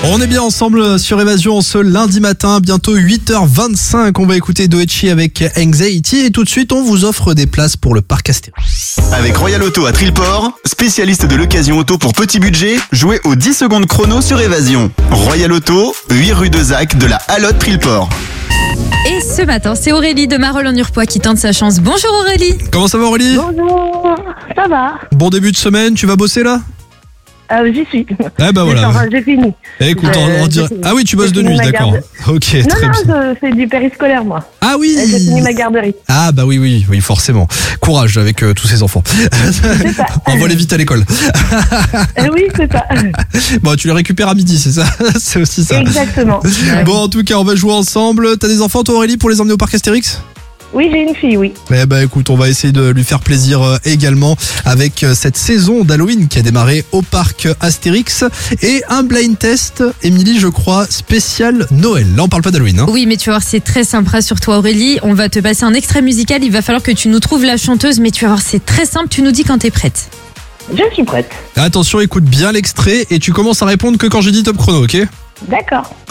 On est bien ensemble sur Évasion ce lundi matin, bientôt 8h25. On va écouter Doechi avec Anxiety et tout de suite on vous offre des places pour le parc Astérix. Avec Royal Auto à Trillport, spécialiste de l'occasion auto pour petit budget, jouez aux 10 secondes chrono sur Évasion. Royal Auto, 8 rue de Zac de la Halotte Trillport. Et ce matin, c'est Aurélie de Marolles en Urpois qui tente sa chance. Bonjour Aurélie. Comment ça va Aurélie? Bonjour, ça va? Bon début de semaine, tu vas bosser là? J'y suis. Ah bah voilà. J'ai fini. Écoute, on dirait... Ah oui, tu bosses de nuit, d'accord. Ok, très bien. Non, je fais du périscolaire moi. Ah oui. J'ai fini ma garderie. Ah bah oui, forcément. Courage avec tous ces enfants. C'est ça. Envoie-les vite à l'école. Oui, c'est ça. Bon, tu les récupères à midi, c'est ça? C'est aussi ça. Exactement. Bon, en tout cas, on va jouer ensemble. T'as des enfants toi Aurélie pour les emmener au parc Astérix? Oui, j'ai une fille, oui. Eh ben écoute, on va essayer de lui faire plaisir également avec cette saison d'Halloween qui a démarré au parc Astérix et un blind test, Émilie, je crois, spécial Noël. Là, on parle pas d'Halloween, hein. Oui, mais tu vas voir, c'est très sympa sur toi Aurélie. On va te passer un extrait musical. Il va falloir que tu nous trouves la chanteuse, mais tu vas voir, c'est très simple. Tu nous dis quand t'es prête. Je suis prête. Attention, écoute bien l'extrait et tu commences à répondre que quand j'ai dit top chrono, ok? D'accord.